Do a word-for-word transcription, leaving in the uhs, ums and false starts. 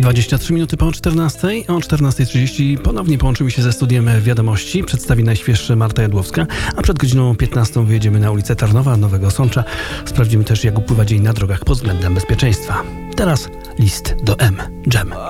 dwadzieścia trzy minuty po czternastej. O czternasta trzydzieści ponownie połączymy się ze studiem Wiadomości. Przedstawi najświeższe Marta Jadłowska, a przed godziną piętnastą wyjedziemy na ulicę Tarnowa, Nowego Sącza. Sprawdzimy też, jak upływa dzień na drogach pod względem bezpieczeństwa. Teraz list do M. Dżem.